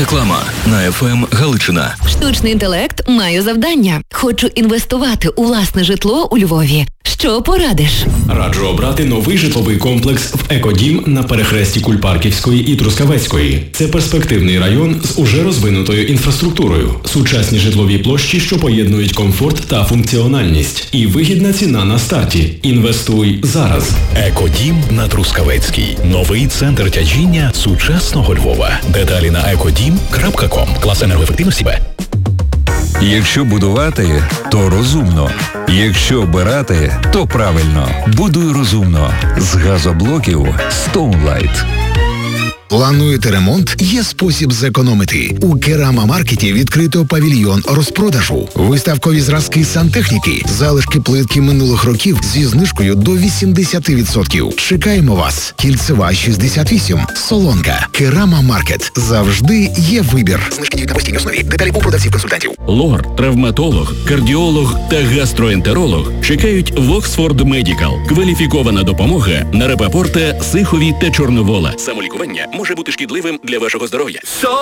Реклама на ФМ Галичина. Штучний інтелект, маю завдання. Хочу інвестувати у власне житло у Львові. Що порадиш? Раджу обрати новий житловий комплекс в Екодім на перехресті Кульпарківської і Трускавецької. Це перспективний район з уже розвинутою інфраструктурою, сучасні житлові площі, що поєднують комфорт та функціональність. І вигідна ціна на старті. Інвестуй зараз. Екодім на Трускавецькій. Новий центр тяжіння сучасного Львова. Деталі на ekodім.com. Клас енергоефективності Б. Якщо будувати, то розумно. Якщо обирати, то правильно. Будуй розумно. З газоблоків Stoneline. Плануєте ремонт? Є спосіб зекономити. У Керама Маркеті відкрито павільйон розпродажу. Виставкові зразки сантехніки, залишки плитки минулих років зі знижкою до 80%. Чекаємо вас. Кільцева 68. Солонка. Керама Маркет. Завжди є вибір. Знижки діють на постійній основі. Деталі у продавців-консультантів. Лор, травматолог, кардіолог та гастроентеролог чекають в Оксфорд Медікал. Кваліфікована допомога на Рапапорта, Сихові та Чорновола. Самолікування може бути шкідливим для вашого здоров'я.